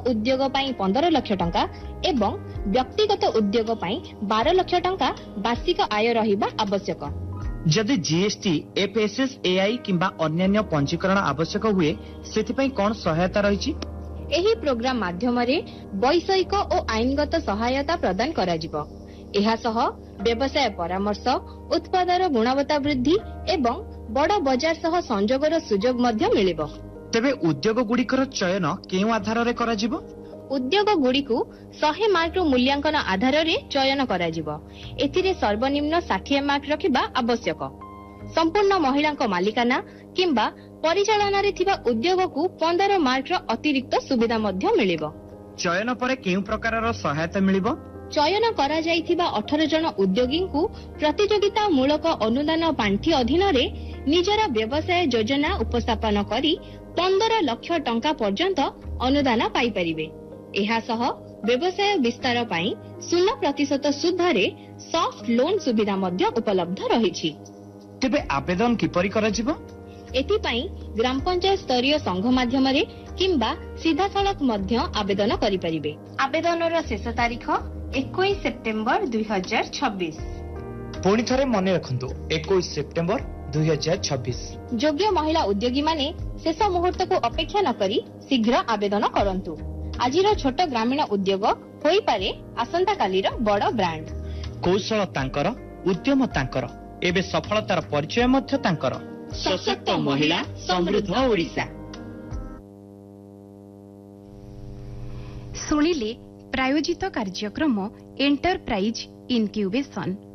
उद्योग पाई 15 लाख टंका एवं व्यक्तिगत उद्योग पाई 12 लाख टंका वार्षिक आय रहिबा आवश्यक। जदि जीएसटी एफएसएसएआई किंबा अन्य पंजीकरण आवश्यक हुए सेथिपई कोन सहायता रहिछि? एही प्रोग्राम माध्यम रे वैषयिक और आईनगत सहायता प्रदान करा जिवो। एहा सह व्यवसाय परामर्श, उत्पादर गुणवत्ता वृद्धि एवं बड़ बजार सह संजोगर सुजोग मध्य मिलिबो। तेबे उद्योग गुड़िकर चयन केउ आधार रे करा जिवो? उद्योग गुड़िकु 100 मार्क मूल्यांकन आधार रे चयन करा जिवो। एथिरे सर्वनिम्न 60 मार्क रखिबा आवश्यक। संपूर्ण महिला मालिकाना किंबा परिचालन रे थिबा उद्योग को 15 मार्क रो अतिरिक्त सुविधा मध्य मिलिबो। चयन परे केउ प्रकारर सहायता मिलिबो? चयन करा जाइथिबा 18 जन उद्योगी को प्रतियोगिता मूलक अनुदान पांठी अधीन रे निजरा व्यवसाय योजना उपस्थापन करी 15 लाख टंका पर्यंत अनुदान पाई परिबे। एहा सह व्यवसाय विस्तार पाई 0% सुध रे सॉफ्ट लोन सुविधा मध्य उपलब्ध रहिछि। तेबे आवेदन किपरि करा जिवो? एथि पई ग्राम पंचायत स्तरीय संघ माध्यम रे किंबा सीधा सड़क मध्य आवेदन करि परिबे। आवेदनर शेष तारीख 21 सेप्टेम्बर 2026। पुणी थरे मने रखंतु 21 सेप्टेम्बर 2026। योग्य महिला उद्योगी माने शेष मुहूर्त को अपेक्षा न करी शीघ्र आवेदन करंतु। आजिर छोट ग्रामीण उद्योग होई पारे आसंता कालीर बड़ ब्रांड। कौशल तांकर, उद्यम तांकर, एबे सफलतार परिचय मध्य तांकर। सशक्त महिला, समृद्ध ओडिशा। सुनिले प्रायोजित कार्यक्रम एंटरप्राइज इनक्यूबेशन।